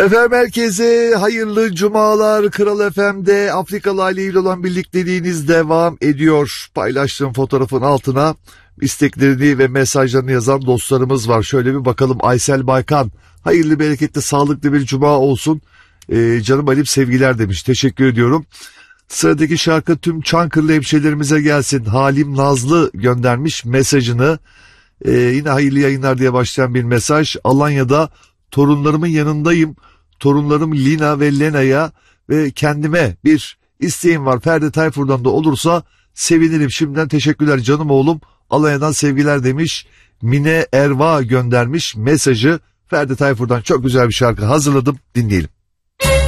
Efendim herkese hayırlı cumalar. Kral FM'de Afrikalı aileyle olan birlikteliğiniz devam ediyor. Paylaştığım fotoğrafın altına isteklerini ve mesajlarını yazan dostlarımız var. Şöyle bir bakalım. Aysel Baykan, hayırlı bereketli sağlıklı bir cuma olsun. Canım Halim sevgiler demiş. Teşekkür ediyorum. Sıradaki şarkı tüm Çankırılı hemşehrilerimize gelsin. Halim Nazlı göndermiş mesajını. Yine hayırlı yayınlar diye başlayan bir mesaj. Alanya'da torunlarımın yanındayım. Torunlarım Lina ve Lena'ya ve kendime bir isteğim var. Ferdi Tayfur'dan da olursa sevinirim. Şimdiden teşekkürler canım oğlum. Alanya'dan sevgiler demiş. Mine Erva göndermiş mesajı. Ferdi Tayfur'dan çok güzel bir şarkı hazırladım. Dinleyelim.